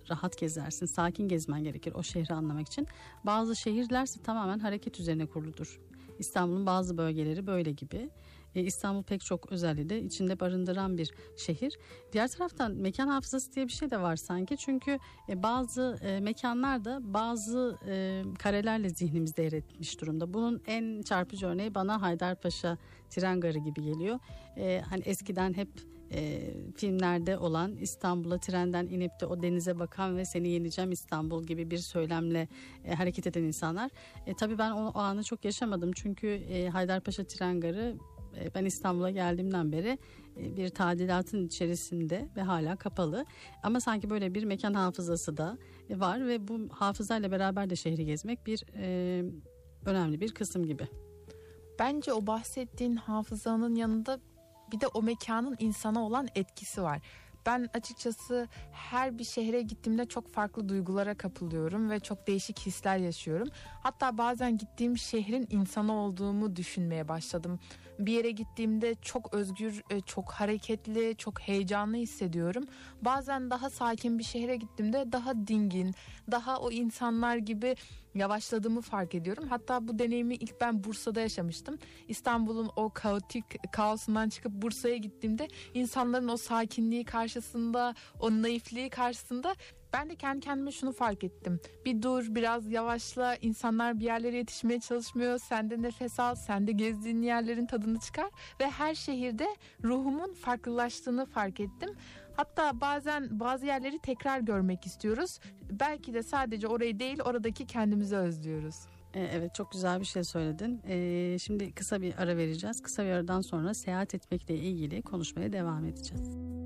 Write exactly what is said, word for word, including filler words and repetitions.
rahat gezersin, sakin gezmen gerekir o şehri anlamak için. Bazı şehirlerse tamamen hareket üzerine kuruludur. İstanbul'un bazı bölgeleri böyle gibi. E, İstanbul pek çok özelliği de içinde barındıran bir şehir. Diğer taraftan mekan hafızası diye bir şey de var sanki. Çünkü e, bazı e, mekanlar da bazı e, karelerle zihnimizde yer etmiş durumda. Bunun en çarpıcı örneği bana Haydarpaşa tren garı gibi geliyor. E, hani eskiden hep E, filmlerde olan İstanbul'a trenden inip de o denize bakan ve seni yeneceğim İstanbul gibi bir söylemle e, hareket eden insanlar. E, tabii ben o, o anı çok yaşamadım çünkü e, Haydarpaşa tren garı e, ben İstanbul'a geldiğimden beri e, bir tadilatın içerisinde ve hala kapalı. Ama sanki böyle bir mekan hafızası da e, var ve bu hafızayla beraber de şehri gezmek bir e, önemli bir kısım gibi. Bence o bahsettiğin hafızanın yanında bir de o mekanın insana olan etkisi var. Ben açıkçası her bir şehre gittiğimde çok farklı duygulara kapılıyorum ve çok değişik hisler yaşıyorum. Hatta bazen gittiğim şehrin insanı olduğumu düşünmeye başladım. Bir yere gittiğimde çok özgür, çok hareketli, çok heyecanlı hissediyorum. Bazen daha sakin bir şehre gittiğimde daha dingin, daha o insanlar gibi yavaşladığımı fark ediyorum. Hatta bu deneyimi ilk ben Bursa'da yaşamıştım. İstanbul'un o kaotik kaosundan çıkıp Bursa'ya gittiğimde insanların o sakinliği karşısında, o naifliği karşısında ben de kendi kendime şunu fark ettim. Bir dur, biraz yavaşla, insanlar bir yerlere yetişmeye çalışmıyor. Sen de nefes al, sen de gezdiğin yerlerin tadını çıkar. Ve her şehirde ruhumun farklılaştığını fark ettim. Hatta bazen bazı yerleri tekrar görmek istiyoruz. Belki de sadece orayı değil, oradaki kendimizi özlüyoruz. Evet, çok güzel bir şey söyledin. Ee, şimdi kısa bir ara vereceğiz. Kısa bir aradan sonra seyahat etmekle ilgili konuşmaya devam edeceğiz.